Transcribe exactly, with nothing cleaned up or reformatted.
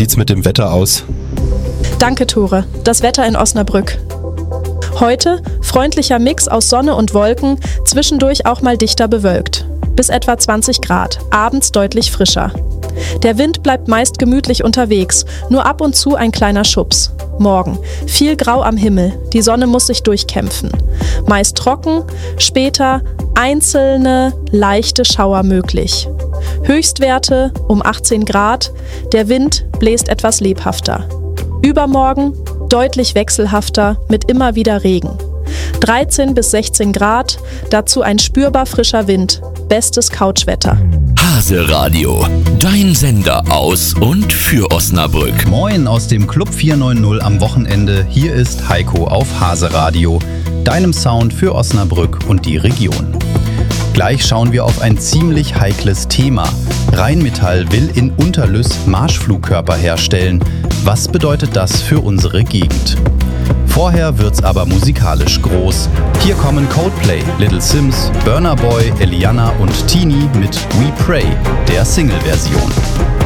sieht's mit dem Wetter aus? Danke, Tore. Das Wetter in Osnabrück. Heute freundlicher Mix aus Sonne und Wolken, zwischendurch auch mal dichter bewölkt. Bis etwa zwanzig Grad, abends deutlich frischer. Der Wind bleibt meist gemütlich unterwegs, nur ab und zu ein kleiner Schubs. Morgen, viel Grau am Himmel, die Sonne muss sich durchkämpfen. Meist trocken, später einzelne, leichte Schauer möglich. Höchstwerte um achtzehn Grad, der Wind bläst etwas lebhafter. Übermorgen deutlich wechselhafter mit immer wieder Regen. dreizehn bis sechzehn Grad, dazu ein spürbar frischer Wind. Bestes Couchwetter. Hase Radio, dein Sender aus und für Osnabrück. Moin aus dem Club vier neun null am Wochenende. Hier ist Heiko auf Hase Radio, deinem Sound für Osnabrück und die Region. Gleich schauen wir auf ein ziemlich heikles Thema. Rheinmetall will in Unterlüss Marschflugkörper herstellen. Was bedeutet das für unsere Gegend? Vorher wird's aber musikalisch groß. Hier kommen Coldplay, Little Sims, Burna Boy, Eliana und Tini mit We Pray, der Single-Version.